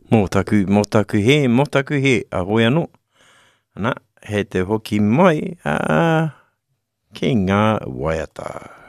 Motaku he, ahoia no. Ana, he te hoki mai ki ngā waiata.